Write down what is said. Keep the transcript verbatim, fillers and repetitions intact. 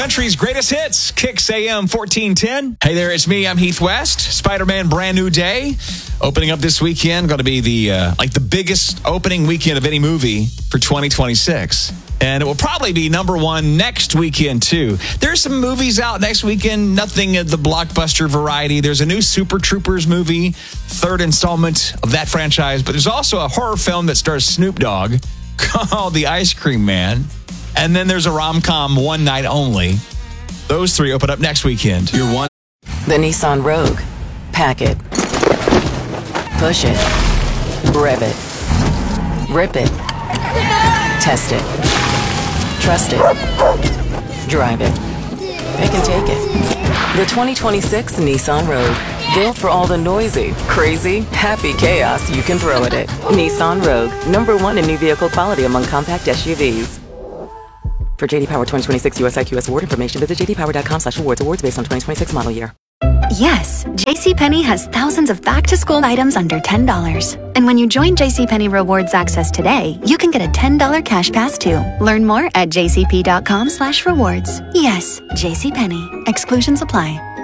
country's greatest hits, Kicks A M fourteen ten. Hey there, it's me. I'm Heath West. Spider-Man Brand New Day. Opening up this weekend. Going to be the uh, like the biggest opening weekend of any movie for twenty twenty-six. And it will probably be number one next weekend, too. There's some movies out next weekend, nothing of the blockbuster variety. There's a new Super Troopers movie, third installment of that franchise. But there's also a horror film that stars Snoop Dogg called The Ice Cream Man. And then there's a rom-com, One Night Only. Those three open up next weekend. Your one. The Nissan Rogue. Pack it. Push it. Rev it. Rip it. Test it. Trust it. Drive it. Pick and take it. The twenty twenty-six Nissan Rogue. Built for all the noisy, crazy, happy chaos you can throw at it. Nissan Rogue. Number one in new vehicle quality among compact S U Vs. For J D Power twenty twenty-six U S I Q S award information, visit j d power dot com slash awards. Awards based on twenty twenty-six model year. Yes, JCPenney has thousands of back-to-school items under ten dollars. And when you join JCPenney Rewards Access today, you can get a ten dollars cash pass too. Learn more at j c p dot com slash rewards. Yes, JCPenney. Exclusions apply.